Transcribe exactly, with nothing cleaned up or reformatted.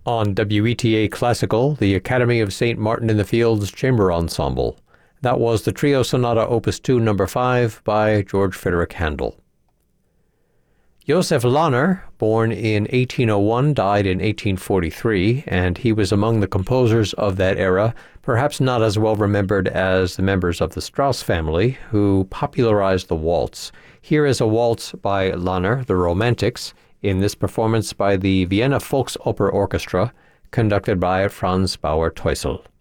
On W E T A Classical, the Academy of Saint Martin in the Fields Chamber Ensemble. That was the Trio Sonata Opus two number five by George Frederick Handel. Joseph Lahner, born in eighteen oh one, died in eighteen forty-three, and he was among the composers of that era, perhaps not as well remembered as the members of the Strauss family, who popularized the waltz. Here is a waltz by Lahner, The Romantics, in this performance by the Vienna Volksoper Orchestra, conducted by Franz Bauer-Teusel.